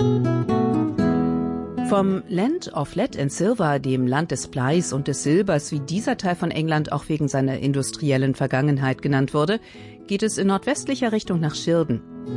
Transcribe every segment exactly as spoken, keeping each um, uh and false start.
Vom Land of Lead and Silver, dem Land des Bleis und des Silbers, wie dieser Teil von England auch wegen seiner industriellen Vergangenheit genannt wurde, geht es in nordwestlicher Richtung nach Shildon.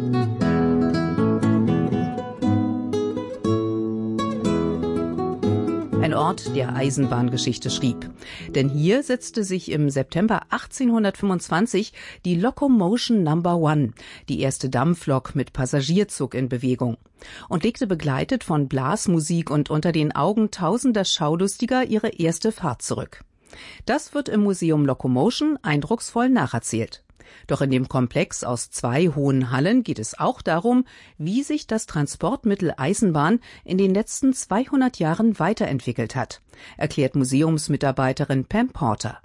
Ein Ort, der Eisenbahngeschichte schrieb. Denn hier setzte sich im September achtzehnhundertfünfundzwanzig die Locomotion Number One, die erste Dampflok mit Passagierzug, in Bewegung und legte begleitet von Blasmusik und unter den Augen tausender Schaulustiger ihre erste Fahrt zurück. Das wird im Museum Locomotion eindrucksvoll nacherzählt. Doch in dem Komplex aus zwei hohen Hallen geht es auch darum, wie sich das Transportmittel Eisenbahn in den letzten zweihundert Jahren weiterentwickelt hat, erklärt Museumsmitarbeiterin Pam Porter.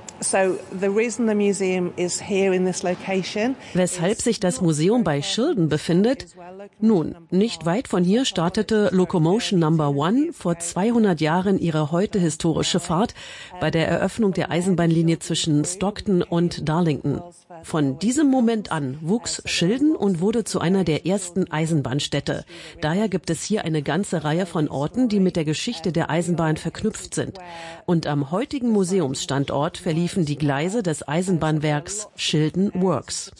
Weshalb sich das Museum bei Shildon befindet? Nun, nicht weit von hier startete Locomotion Number One vor zweihundert Jahren ihre heute historische Fahrt bei der Eröffnung der Eisenbahnlinie zwischen Stockton und Darlington. Von diesem Moment an wuchs Shildon und wurde zu einer der ersten Eisenbahnstädte. Daher gibt es hier eine ganze Reihe von Orten, die mit der Geschichte der Eisenbahn verknüpft sind. Und am heutigen Museumsstandort verliefen die Gleise des Eisenbahnwerks Shildon Works.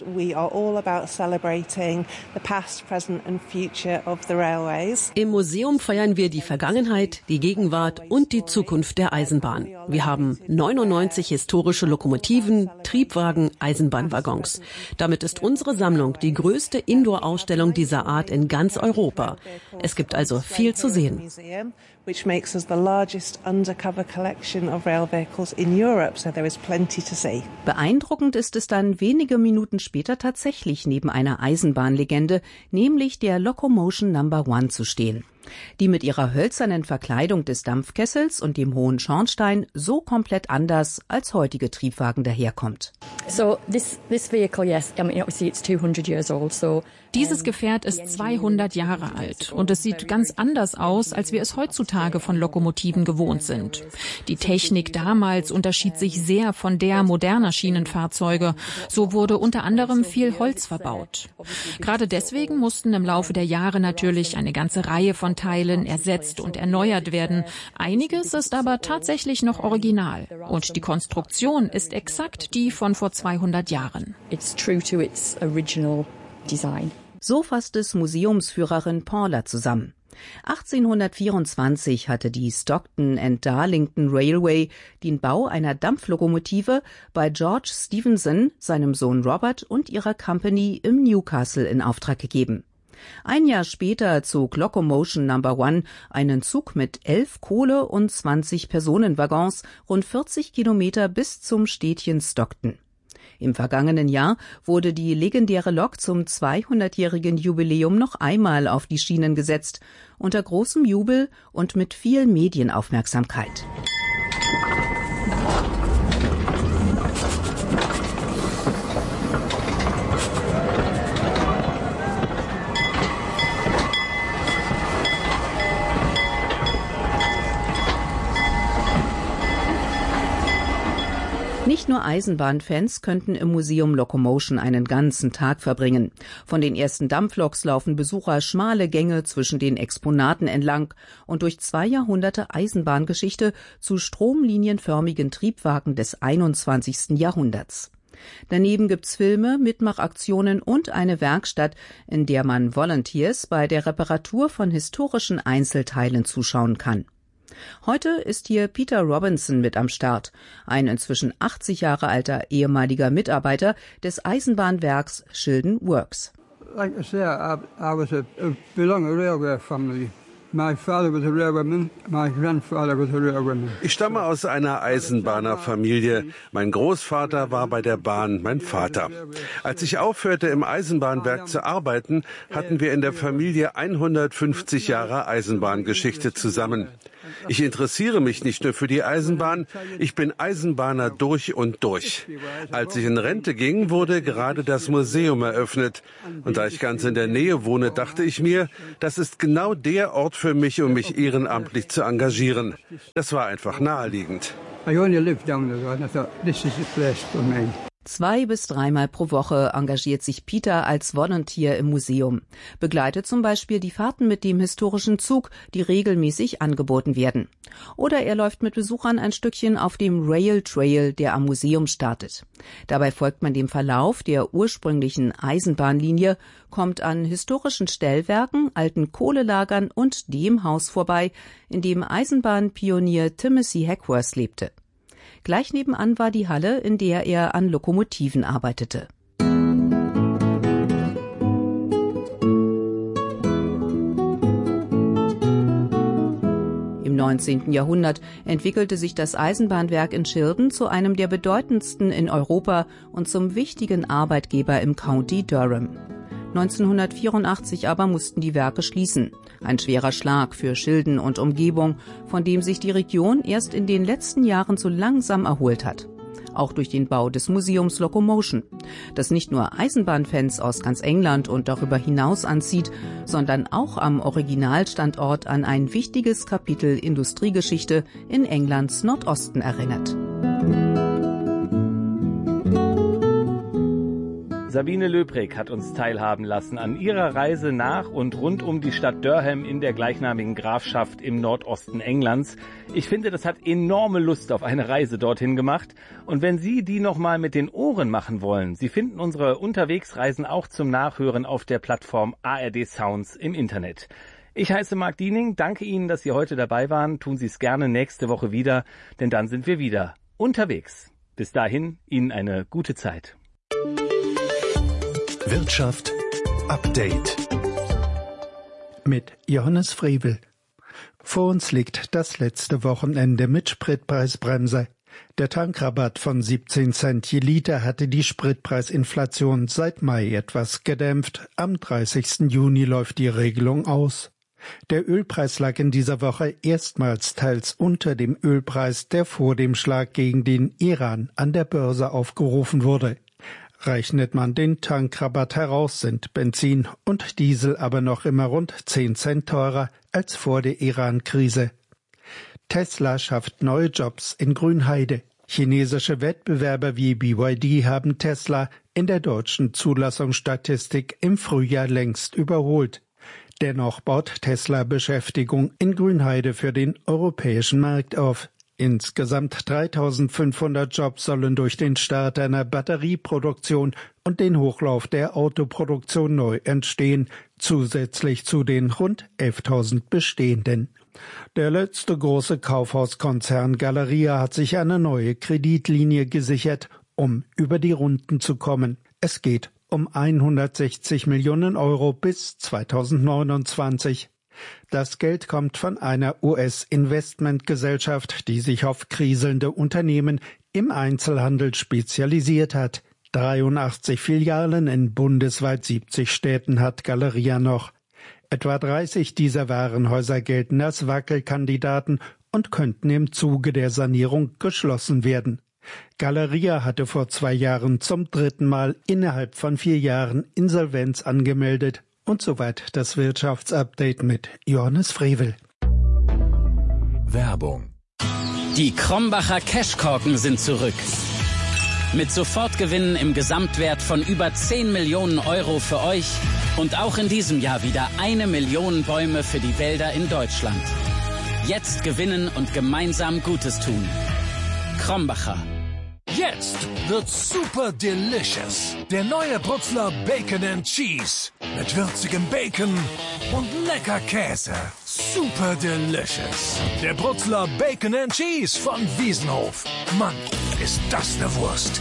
Im Museum feiern wir die Vergangenheit, die Gegenwart und die Zukunft der Eisenbahn. Wir haben neunundneunzig historische Lokomotiven, Triebwagen, Eisenbahnwaggons. Damit ist unsere Sammlung die größte Indoor-Ausstellung dieser Art in ganz Europa. Es gibt also viel zu sehen. Which makes us the largest undercover collection of rail vehicles in Europe, so there is plenty to see. Beeindruckend ist es dann wenige Minuten später tatsächlich neben einer Eisenbahnlegende, nämlich der Locomotion Number One, zu stehen, die mit ihrer hölzernen Verkleidung des Dampfkessels und dem hohen Schornstein so komplett anders als heutige Triebwagen daherkommt. So this this vehicle, yes, I mean obviously it's two hundred years old, so Dieses Gefährt ist zweihundert Jahre alt und es sieht ganz anders aus, als wir es heutzutage von Lokomotiven gewohnt sind. Die Technik damals unterschied sich sehr von der moderner Schienenfahrzeuge. So wurde unter anderem viel Holz verbaut. Gerade deswegen mussten im Laufe der Jahre natürlich eine ganze Reihe von Teilen ersetzt und erneuert werden. Einiges ist aber tatsächlich noch original und die Konstruktion ist exakt die von vor zweihundert Jahren. it's true to its original design. So fasst es Museumsführerin Paula zusammen. achtzehnhundertvierundzwanzig hatte die Stockton and Darlington Railway den Bau einer Dampflokomotive bei George Stephenson, seinem Sohn Robert und ihrer Company im Newcastle in Auftrag gegeben. Ein Jahr später zog Locomotion Number One einen Zug mit elf Kohle- und zwanzig Personenwaggons rund vierzig Kilometer bis zum Städtchen Stockton. Im vergangenen Jahr wurde die legendäre Lok zum zweihundertjährigen Jubiläum noch einmal auf die Schienen gesetzt, unter großem Jubel und mit viel Medienaufmerksamkeit. Nicht nur Eisenbahnfans könnten im Museum Locomotion einen ganzen Tag verbringen. Von den ersten Dampfloks laufen Besucher schmale Gänge zwischen den Exponaten entlang und durch zwei Jahrhunderte Eisenbahngeschichte zu stromlinienförmigen Triebwagen des einundzwanzigsten Jahrhunderts. Daneben gibt's Filme, Mitmachaktionen und eine Werkstatt, in der man Volunteers bei der Reparatur von historischen Einzelteilen zuschauen kann. Heute ist hier Peter Robinson mit am Start, ein inzwischen achtzig Jahre alter ehemaliger Mitarbeiter des Eisenbahnwerks Shildon Works. Like I say, I, I was a, a belong a railway family. My father was a railwayman, my grandfather was a railwayman. Ich stamme aus einer Eisenbahnerfamilie. Mein Großvater war bei der Bahn, mein Vater. Als ich aufhörte, im Eisenbahnwerk zu arbeiten, hatten wir in der Familie hundertfünfzig Jahre Eisenbahngeschichte zusammen. Ich interessiere mich nicht nur für die Eisenbahn, ich bin Eisenbahner durch und durch. Als ich in Rente ging, wurde gerade das Museum eröffnet. Und da ich ganz in der Nähe wohne, dachte ich mir, das ist genau der Ort für mich, um mich ehrenamtlich zu engagieren. Das war einfach naheliegend. Zwei bis dreimal pro Woche engagiert sich Peter als Volunteer im Museum, begleitet zum Beispiel die Fahrten mit dem historischen Zug, die regelmäßig angeboten werden. Oder er läuft mit Besuchern ein Stückchen auf dem Rail Trail, der am Museum startet. Dabei folgt man dem Verlauf der ursprünglichen Eisenbahnlinie, kommt an historischen Stellwerken, alten Kohlelagern und dem Haus vorbei, in dem Eisenbahnpionier Timothy Hackworth lebte. Gleich nebenan war die Halle, in der er an Lokomotiven arbeitete. Im neunzehnten Jahrhundert entwickelte sich das Eisenbahnwerk in Shildon zu einem der bedeutendsten in Europa und zum wichtigen Arbeitgeber im County Durham. neunzehnhundertvierundachtzig aber mussten die Werke schließen. Ein schwerer Schlag für Shildon und Umgebung, von dem sich die Region erst in den letzten Jahren so langsam erholt hat. Auch durch den Bau des Museums Locomotion, das nicht nur Eisenbahnfans aus ganz England und darüber hinaus anzieht, sondern auch am Originalstandort an ein wichtiges Kapitel Industriegeschichte in Englands Nordosten erinnert. Sabine Löbrig hat uns teilhaben lassen an ihrer Reise nach und rund um die Stadt Durham in der gleichnamigen Grafschaft im Nordosten Englands. Ich finde, das hat enorme Lust auf eine Reise dorthin gemacht. Und wenn Sie die nochmal mit den Ohren machen wollen, Sie finden unsere Unterwegsreisen auch zum Nachhören auf der Plattform A R D Sounds im Internet. Ich heiße Marc Diening, danke Ihnen, dass Sie heute dabei waren. Tun Sie es gerne nächste Woche wieder, denn dann sind wir wieder unterwegs. Bis dahin, Ihnen eine gute Zeit. Wirtschaft Update mit Johannes Frevel. Vor uns liegt das letzte Wochenende mit Spritpreisbremse. Der Tankrabatt von siebzehn Cent je Liter hatte die Spritpreisinflation seit Mai etwas gedämpft. Am dreißigsten Juni läuft die Regelung aus. Der Ölpreis lag in dieser Woche erstmals teils unter dem Ölpreis, der vor dem Schlag gegen den Iran an der Börse aufgerufen wurde. Rechnet man den Tankrabatt heraus, sind Benzin und Diesel aber noch immer rund zehn Cent teurer als vor der Iran-Krise. Tesla schafft neue Jobs in Grünheide. Chinesische Wettbewerber wie B Y D haben Tesla in der deutschen Zulassungsstatistik im Frühjahr längst überholt. Dennoch baut Tesla Beschäftigung in Grünheide für den europäischen Markt auf. Insgesamt dreitausendfünfhundert Jobs sollen durch den Start einer Batterieproduktion und den Hochlauf der Autoproduktion neu entstehen, zusätzlich zu den rund elftausend bestehenden. Der letzte große Kaufhauskonzern Galeria hat sich eine neue Kreditlinie gesichert, um über die Runden zu kommen. Es geht um hundertsechzig Millionen Euro bis zweitausendneunundzwanzig. Das Geld kommt von einer U S-Investmentgesellschaft, die sich auf kriselnde Unternehmen im Einzelhandel spezialisiert hat. dreiundachtzig Filialen in bundesweit siebzig Städten hat Galeria noch. Etwa dreißig dieser Warenhäuser gelten als Wackelkandidaten und könnten im Zuge der Sanierung geschlossen werden. Galeria hatte vor zwei Jahren zum dritten Mal innerhalb von vier Jahren Insolvenz angemeldet. Und soweit das Wirtschaftsupdate mit Johannes Frevel. Werbung. Die Krombacher Cashkorken sind zurück. Mit Sofortgewinnen im Gesamtwert von über zehn Millionen Euro für euch und auch in diesem Jahr wieder eine Million Bäume für die Wälder in Deutschland. Jetzt gewinnen und gemeinsam Gutes tun. Krombacher. Jetzt wird's super delicious. Der neue Brutzler Bacon and Cheese. Mit würzigem Bacon und lecker Käse. Super delicious. Der Brutzler Bacon and Cheese von Wiesenhof. Mann, ist das eine Wurst.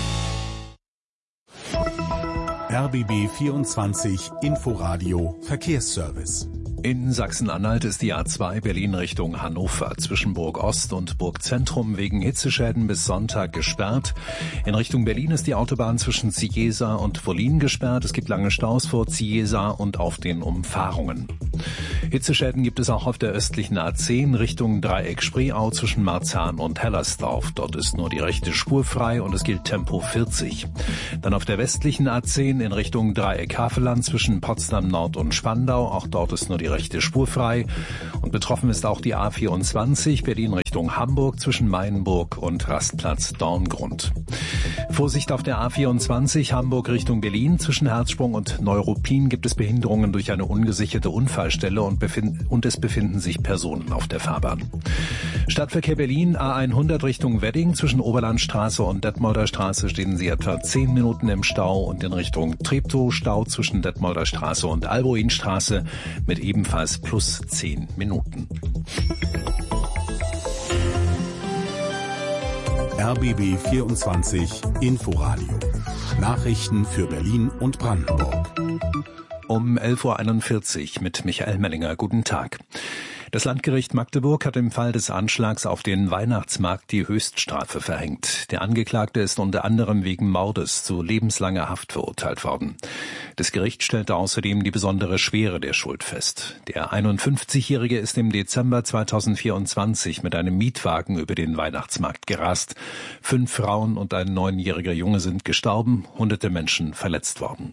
R B B vierundzwanzig Inforadio Verkehrsservice. In Sachsen-Anhalt ist die A zwei Berlin Richtung Hannover zwischen Burg Ost und Burg Zentrum wegen Hitzeschäden bis Sonntag gesperrt. In Richtung Berlin ist die Autobahn zwischen Cieza und Wollin gesperrt. Es gibt lange Staus vor Cieza und auf den Umfahrungen. Hitzeschäden gibt es auch auf der östlichen A zehn Richtung Dreieck Spreeau zwischen Marzahn und Hellersdorf. Dort ist nur die rechte Spur frei und es gilt Tempo vierzig. Dann auf der westlichen A zehn in Richtung Dreieck Havelland zwischen Potsdam Nord und Spandau. Auch dort ist nur die rechte Spur frei. Und betroffen ist auch die A vierundzwanzig Berlin Richtung Hamburg zwischen Mainburg und Rastplatz Dorngrund. Vorsicht auf der A vierundzwanzig Hamburg Richtung Berlin zwischen Herzsprung und Neuruppin gibt es Behinderungen durch eine ungesicherte Unfallstelle und, befind- und es befinden sich Personen auf der Fahrbahn. Stadtverkehr Berlin A hundert Richtung Wedding zwischen Oberlandstraße und Detmolder Straße stehen Sie etwa zehn Minuten im Stau und in Richtung Treptow Stau zwischen Detmolder Straße und Alboinstraße mit ebenfalls plus zehn Minuten. R B B vierundzwanzig Inforadio. Nachrichten für Berlin und Brandenburg. Um elf Uhr einundvierzig mit Michael Mellinger. Guten Tag. Das Landgericht Magdeburg hat im Fall des Anschlags auf den Weihnachtsmarkt die Höchststrafe verhängt. Der Angeklagte ist unter anderem wegen Mordes zu lebenslanger Haft verurteilt worden. Das Gericht stellte außerdem die besondere Schwere der Schuld fest. Der einundfünfzigjährige ist im Dezember zweitausendvierundzwanzig mit einem Mietwagen über den Weihnachtsmarkt gerast. Fünf Frauen und ein neunjähriger Junge sind gestorben, hunderte Menschen verletzt worden.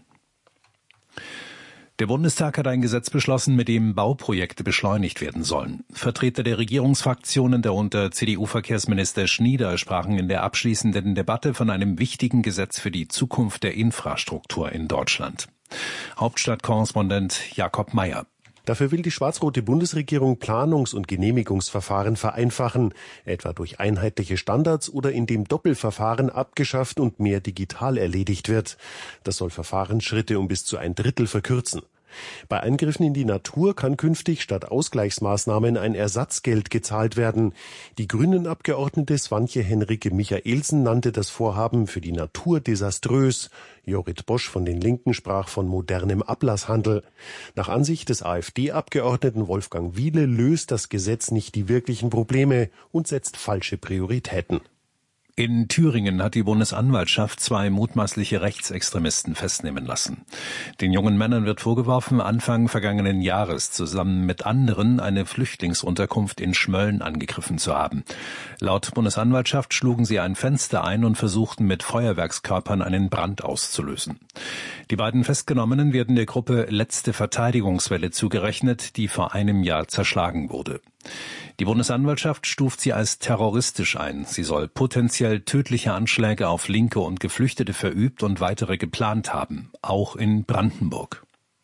Der Bundestag hat ein Gesetz beschlossen, mit dem Bauprojekte beschleunigt werden sollen. Vertreter der Regierungsfraktionen, darunter C D U-Verkehrsminister Schnieder, sprachen in der abschließenden Debatte von einem wichtigen Gesetz für die Zukunft der Infrastruktur in Deutschland. Hauptstadtkorrespondent Jakob Mayer. Dafür will die schwarz-rote Bundesregierung Planungs- und Genehmigungsverfahren vereinfachen, etwa durch einheitliche Standards oder indem Doppelverfahren abgeschafft und mehr digital erledigt wird. Das soll Verfahrensschritte um bis zu ein Drittel verkürzen. Bei Eingriffen in die Natur kann künftig statt Ausgleichsmaßnahmen ein Ersatzgeld gezahlt werden. Die Grünen-Abgeordnete Swantje Henrike Michaelsen nannte das Vorhaben für die Natur desaströs. Jorrit Bosch von den Linken sprach von modernem Ablasshandel. Nach Ansicht des AfD-Abgeordneten Wolfgang Wiele löst das Gesetz nicht die wirklichen Probleme und setzt falsche Prioritäten. In Thüringen hat die Bundesanwaltschaft zwei mutmaßliche Rechtsextremisten festnehmen lassen. Den jungen Männern wird vorgeworfen, Anfang vergangenen Jahres zusammen mit anderen eine Flüchtlingsunterkunft in Schmölln angegriffen zu haben. Laut Bundesanwaltschaft schlugen sie ein Fenster ein und versuchten mit Feuerwerkskörpern einen Brand auszulösen. Die beiden Festgenommenen werden der Gruppe Letzte Verteidigungswelle zugerechnet, die vor einem Jahr zerschlagen wurde. Die Bundesanwaltschaft stuft sie als terroristisch ein. Sie soll potenziell tödliche Anschläge auf Linke und Geflüchtete verübt und weitere geplant haben, auch in Brandenburg.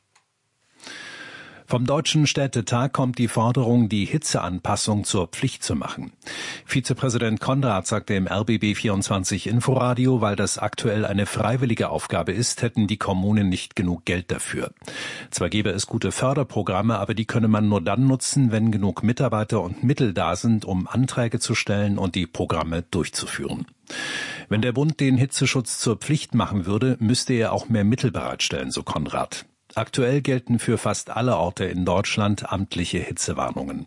Vom Deutschen Städtetag kommt die Forderung, die Hitzeanpassung zur Pflicht zu machen. Vizepräsident Konrad sagte im R B B vierundzwanzig Inforadio, weil das aktuell eine freiwillige Aufgabe ist, hätten die Kommunen nicht genug Geld dafür. Zwar gäbe es gute Förderprogramme, aber die könne man nur dann nutzen, wenn genug Mitarbeiter und Mittel da sind, um Anträge zu stellen und die Programme durchzuführen. Wenn der Bund den Hitzeschutz zur Pflicht machen würde, müsste er auch mehr Mittel bereitstellen, so Konrad. Aktuell gelten für fast alle Orte in Deutschland amtliche Hitzewarnungen.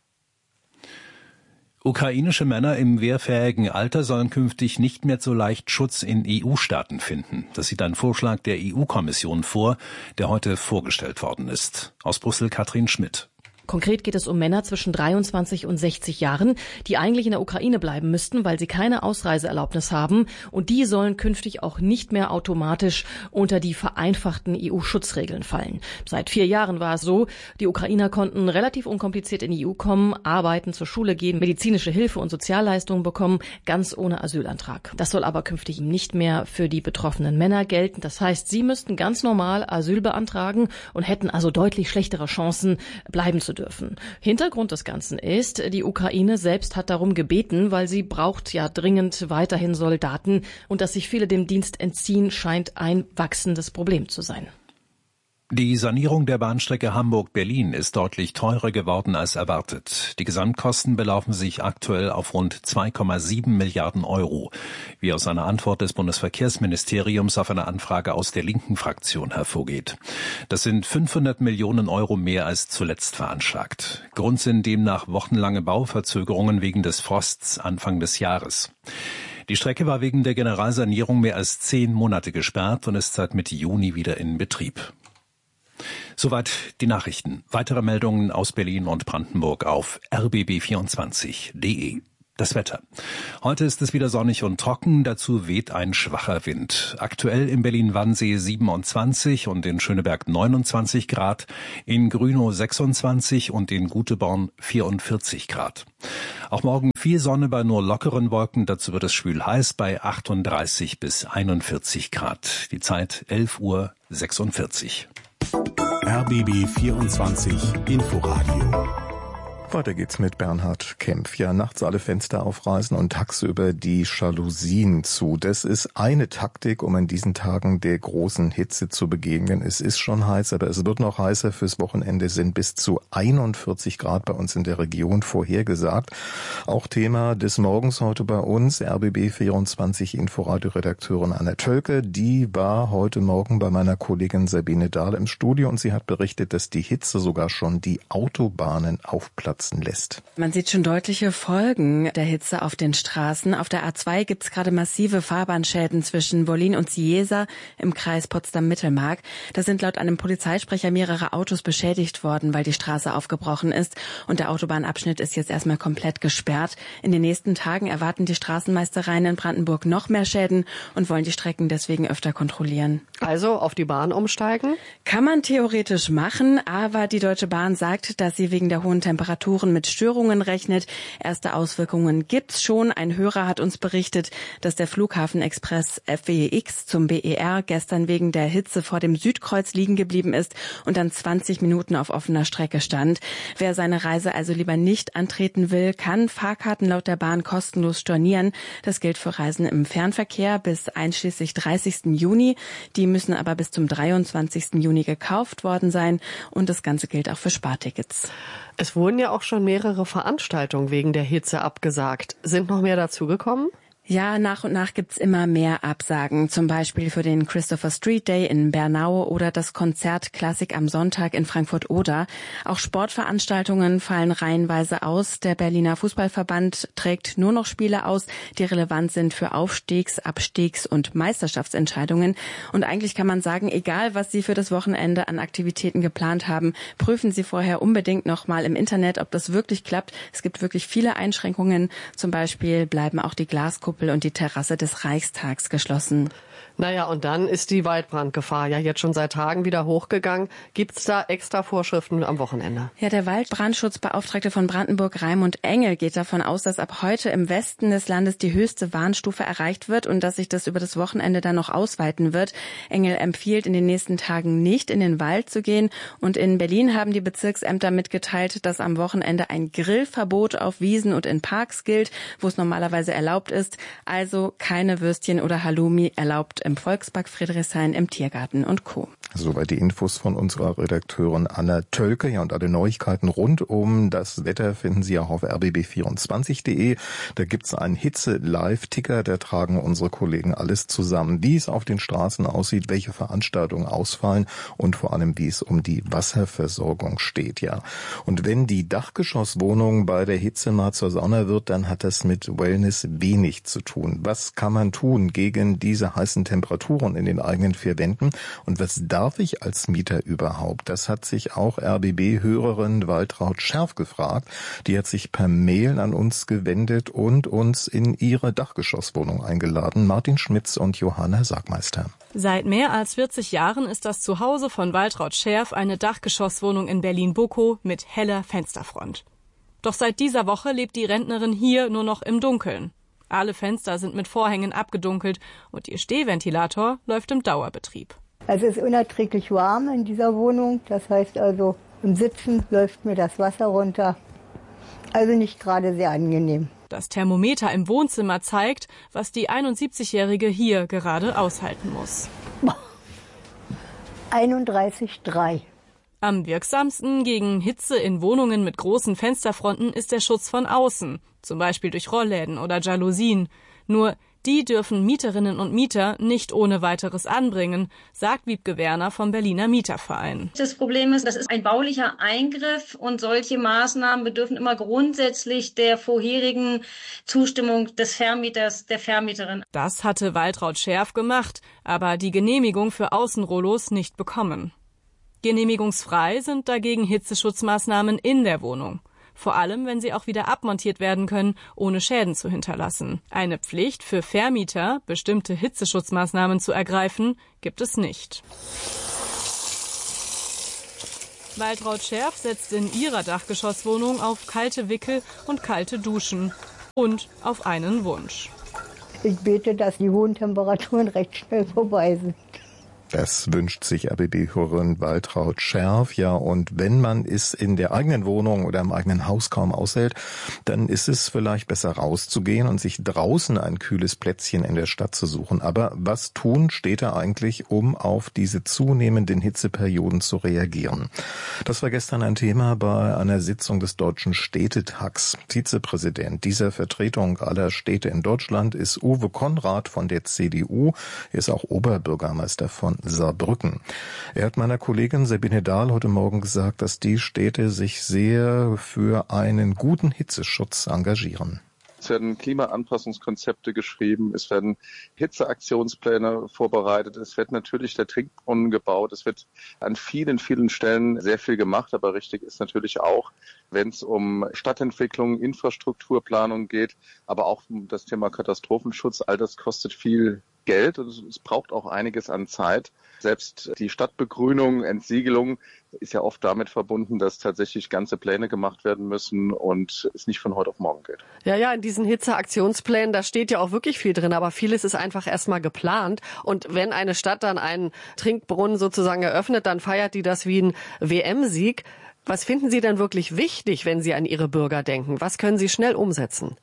Ukrainische Männer im wehrfähigen Alter sollen künftig nicht mehr so leicht Schutz in E U-Staaten finden. Das sieht ein Vorschlag der E U-Kommission vor, der heute vorgestellt worden ist. Aus Brüssel Katrin Schmidt. Konkret geht es um Männer zwischen dreiundzwanzig und sechzig Jahren, die eigentlich in der Ukraine bleiben müssten, weil sie keine Ausreiseerlaubnis haben. Und die sollen künftig auch nicht mehr automatisch unter die vereinfachten E U-Schutzregeln fallen. Seit vier Jahren war es so, die Ukrainer konnten relativ unkompliziert in die E U kommen, arbeiten, zur Schule gehen, medizinische Hilfe und Sozialleistungen bekommen, ganz ohne Asylantrag. Das soll aber künftig nicht mehr für die betroffenen Männer gelten. Das heißt, sie müssten ganz normal Asyl beantragen und hätten also deutlich schlechtere Chancen, bleiben zu dürfen. Hintergrund des Ganzen ist, die Ukraine selbst hat darum gebeten, weil sie braucht ja dringend weiterhin Soldaten und dass sich viele dem Dienst entziehen, scheint ein wachsendes Problem zu sein. Die Sanierung der Bahnstrecke Hamburg-Berlin ist deutlich teurer geworden als erwartet. Die Gesamtkosten belaufen sich aktuell auf rund zwei Komma sieben Milliarden Euro, wie aus einer Antwort des Bundesverkehrsministeriums auf eine Anfrage aus der linken Fraktion hervorgeht. Das sind fünfhundert Millionen Euro mehr als zuletzt veranschlagt. Grund sind demnach wochenlange Bauverzögerungen wegen des Frosts Anfang des Jahres. Die Strecke war wegen der Generalsanierung mehr als zehn Monate gesperrt und ist seit Mitte Juni wieder in Betrieb. Soweit die Nachrichten. Weitere Meldungen aus Berlin und Brandenburg auf r b b vierundzwanzig punkt d e. Das Wetter. Heute ist es wieder sonnig und trocken, dazu weht ein schwacher Wind. Aktuell in Berlin-Wannsee siebenundzwanzig und in Schöneberg neunundzwanzig Grad, in Grünow sechsundzwanzig und in Guteborn vierundvierzig Grad. Auch morgen viel Sonne bei nur lockeren Wolken, dazu wird es schwül heiß bei achtunddreißig bis einundvierzig Grad. Die Zeit elf Uhr sechsundvierzig. R B B vierundzwanzig Inforadio. Weiter geht's mit Bernhard Kempf. Ja, nachts alle Fenster aufreißen und tagsüber die Jalousien zu. Das ist eine Taktik, um in diesen Tagen der großen Hitze zu begegnen. Es ist schon heiß, aber es wird noch heißer. Fürs Wochenende sind bis zu einundvierzig Grad bei uns in der Region vorhergesagt. Auch Thema des Morgens heute bei uns, R B B vierundzwanzig Inforadio-Redakteurin Anna Tölke. Die war heute Morgen bei meiner Kollegin Sabine Dahl im Studio und sie hat berichtet, dass die Hitze sogar schon die Autobahnen aufplatzen lässt. Man sieht schon deutliche Folgen der Hitze auf den Straßen. Auf der A zwei gibt es gerade massive Fahrbahnschäden zwischen Wollin und Cieza im Kreis Potsdam-Mittelmark. Da sind laut einem Polizeisprecher mehrere Autos beschädigt worden, weil die Straße aufgebrochen ist. Und der Autobahnabschnitt ist jetzt erstmal komplett gesperrt. In den nächsten Tagen erwarten die Straßenmeistereien in Brandenburg noch mehr Schäden und wollen die Strecken deswegen öfter kontrollieren. Also auf die Bahn umsteigen? Kann man theoretisch machen, aber die Deutsche Bahn sagt, dass sie wegen der hohen Temperaturen mit Störungen rechnet. Erste Auswirkungen gibt's schon. Ein Hörer hat uns berichtet, dass der Flughafenexpress F W X zum B E R gestern wegen der Hitze vor dem Südkreuz liegen geblieben ist und dann zwanzig Minuten auf offener Strecke stand. Wer seine Reise also lieber nicht antreten will, kann Fahrkarten laut der Bahn kostenlos stornieren. Das gilt für Reisen im Fernverkehr bis einschließlich dreißigsten Juni. Die müssen aber bis zum dreiundzwanzigsten Juni gekauft worden sein und das Ganze gilt auch für Spartickets. Es wurden ja auch schon mehrere Veranstaltungen wegen der Hitze abgesagt. Sind noch mehr dazugekommen? Ja, nach und nach gibt's immer mehr Absagen, zum Beispiel für den Christopher Street Day in Bernau oder das Konzert Klassik am Sonntag in Frankfurt-Oder. Auch Sportveranstaltungen fallen reihenweise aus. Der Berliner Fußballverband trägt nur noch Spiele aus, die relevant sind für Aufstiegs-, Abstiegs- und Meisterschaftsentscheidungen. Und eigentlich kann man sagen, egal was Sie für das Wochenende an Aktivitäten geplant haben, prüfen Sie vorher unbedingt nochmal im Internet, ob das wirklich klappt. Es gibt wirklich viele Einschränkungen. Zum Beispiel bleiben auch die Glaskuppel und die Terrasse des Reichstags geschlossen. Naja, und dann ist die Waldbrandgefahr ja jetzt schon seit Tagen wieder hochgegangen. Gibt's da extra Vorschriften am Wochenende? Ja, der Waldbrandschutzbeauftragte von Brandenburg, Raimund Engel, geht davon aus, dass ab heute im Westen des Landes die höchste Warnstufe erreicht wird und dass sich das über das Wochenende dann noch ausweiten wird. Engel empfiehlt, in den nächsten Tagen nicht in den Wald zu gehen. Und in Berlin haben die Bezirksämter mitgeteilt, dass am Wochenende ein Grillverbot auf Wiesen und in Parks gilt, wo es normalerweise erlaubt ist. Also keine Würstchen oder Halloumi erlaubt im Volkspark Friedrichshain, im Tiergarten und Co. Soweit die Infos von unserer Redakteurin Anna Tölke. Ja, und alle Neuigkeiten rund um das Wetter finden Sie auch auf r b b vierundzwanzig punkt d e. Da gibt's einen Hitze-Live-Ticker, da tragen unsere Kollegen alles zusammen, wie es auf den Straßen aussieht, welche Veranstaltungen ausfallen und vor allem, wie es um die Wasserversorgung steht. Ja, und wenn die Dachgeschosswohnung bei der Hitze mal zur Sauna wird, dann hat das mit Wellness wenig zu tun. Was kann man tun gegen diese heißen Temperaturen in den eigenen vier Wänden und was darf ich als Mieter überhaupt? Das hat sich auch R B B-Hörerin Waltraud Scherf gefragt. Die hat sich per Mail an uns gewendet und uns in ihre Dachgeschosswohnung eingeladen. Martin Schmitz und Johanna Sagmeister. Seit mehr als vierzig Jahren ist das Zuhause von Waltraud Scherf eine Dachgeschosswohnung in Berlin-Boko mit heller Fensterfront. Doch seit dieser Woche lebt die Rentnerin hier nur noch im Dunkeln. Alle Fenster sind mit Vorhängen abgedunkelt und ihr Stehventilator läuft im Dauerbetrieb. Also es ist unerträglich warm in dieser Wohnung. Das heißt also, im Sitzen läuft mir das Wasser runter. Also nicht gerade sehr angenehm. Das Thermometer im Wohnzimmer zeigt, was die einundsiebzigjährige hier gerade aushalten muss. einunddreißig Komma drei. Am wirksamsten gegen Hitze in Wohnungen mit großen Fensterfronten ist der Schutz von außen, zum Beispiel durch Rollläden oder Jalousien. Nur die dürfen Mieterinnen und Mieter nicht ohne weiteres anbringen, sagt Wiebke Werner vom Berliner Mieterverein. Das Problem ist, das ist ein baulicher Eingriff und solche Maßnahmen bedürfen immer grundsätzlich der vorherigen Zustimmung des Vermieters, der Vermieterin. Das hatte Waltraud Scherf gemacht, aber die Genehmigung für Außenrollos nicht bekommen. Genehmigungsfrei sind dagegen Hitzeschutzmaßnahmen in der Wohnung. Vor allem, wenn sie auch wieder abmontiert werden können, ohne Schäden zu hinterlassen. Eine Pflicht für Vermieter, bestimmte Hitzeschutzmaßnahmen zu ergreifen, gibt es nicht. Waltraud Scherf setzt in ihrer Dachgeschosswohnung auf kalte Wickel und kalte Duschen und auf einen Wunsch. Ich bete, dass die hohen Temperaturen recht schnell vorbei sind. Das wünscht sich R B B-Hörerin Waltraud Scherf. Ja, und wenn man es in der eigenen Wohnung oder im eigenen Haus kaum aushält, dann ist es vielleicht besser rauszugehen und sich draußen ein kühles Plätzchen in der Stadt zu suchen. Aber was tun Städte eigentlich, um auf diese zunehmenden Hitzeperioden zu reagieren? Das war gestern ein Thema bei einer Sitzung des Deutschen Städtetags. Vizepräsident dieser Vertretung aller Städte in Deutschland ist Uwe Konrad von der C D U. Er ist auch Oberbürgermeister von Saarbrücken. Er hat meiner Kollegin Sabine Dahl heute Morgen gesagt, dass die Städte sich sehr für einen guten Hitzeschutz engagieren. Es werden Klimaanpassungskonzepte geschrieben, es werden Hitzeaktionspläne vorbereitet, es wird natürlich der Trinkbrunnen gebaut, es wird an vielen, vielen Stellen sehr viel gemacht, aber richtig ist natürlich auch, wenn es um Stadtentwicklung, Infrastrukturplanung geht, aber auch um das Thema Katastrophenschutz, all das kostet viel Geld und es braucht auch einiges an Zeit. Selbst die Stadtbegrünung, Entsiegelung ist ja oft damit verbunden, dass tatsächlich ganze Pläne gemacht werden müssen und es nicht von heute auf morgen geht. Ja, ja, in diesen Hitzeaktionsplänen, da steht ja auch wirklich viel drin, aber vieles ist einfach erstmal geplant. Und wenn eine Stadt dann einen Trinkbrunnen sozusagen eröffnet, dann feiert die das wie ein W M-Sieg. Was finden Sie denn wirklich wichtig, wenn Sie an Ihre Bürger denken? Was können Sie schnell umsetzen?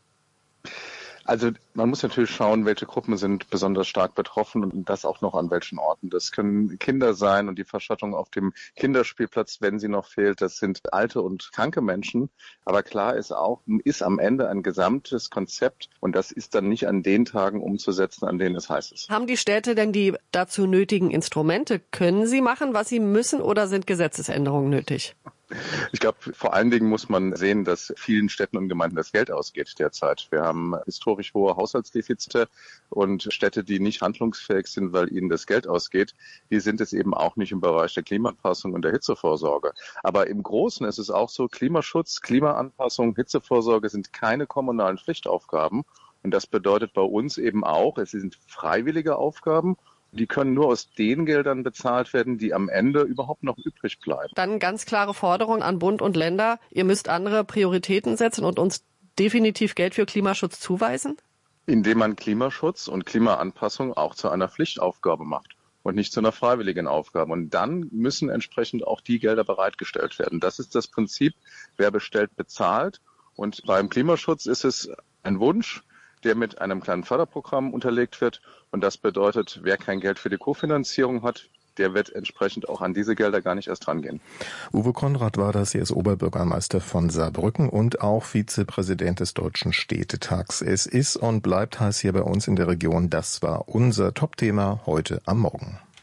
Also man muss natürlich schauen, welche Gruppen sind besonders stark betroffen und das auch noch an welchen Orten. Das können Kinder sein und die Verschattung auf dem Kinderspielplatz, wenn sie noch fehlt. Das sind alte und kranke Menschen. Aber klar ist auch, ist am Ende ein gesamtes Konzept und das ist dann nicht an den Tagen umzusetzen, an denen es heiß ist. Haben die Städte denn die dazu nötigen Instrumente? Können sie machen, was sie müssen oder sind Gesetzesänderungen nötig? Ich glaube, vor allen Dingen muss man sehen, dass vielen Städten und Gemeinden das Geld ausgeht derzeit. Wir haben historisch hohe Haushaltsdefizite und Städte, die nicht handlungsfähig sind, weil ihnen das Geld ausgeht, die sind es eben auch nicht im Bereich der Klimaanpassung und der Hitzevorsorge. Aber im Großen ist es auch so, Klimaschutz, Klimaanpassung, Hitzevorsorge sind keine kommunalen Pflichtaufgaben. Und das bedeutet bei uns eben auch, es sind freiwillige Aufgaben. Die können nur aus den Geldern bezahlt werden, die am Ende überhaupt noch übrig bleiben. Dann ganz klare Forderung an Bund und Länder. Ihr müsst andere Prioritäten setzen und uns definitiv Geld für Klimaschutz zuweisen? Indem man Klimaschutz und Klimaanpassung auch zu einer Pflichtaufgabe macht und nicht zu einer freiwilligen Aufgabe. Und dann müssen entsprechend auch die Gelder bereitgestellt werden. Das ist das Prinzip, wer bestellt, bezahlt. Und beim Klimaschutz ist es ein Wunsch, der mit einem kleinen Förderprogramm unterlegt wird. Und das bedeutet, wer kein Geld für die Kofinanzierung hat, der wird entsprechend auch an diese Gelder gar nicht erst rangehen. Uwe Konrad war das, er ist Oberbürgermeister von Saarbrücken und auch Vizepräsident des Deutschen Städtetags. Es ist und bleibt heiß hier bei uns in der Region. Das war unser Topthema heute am Morgen.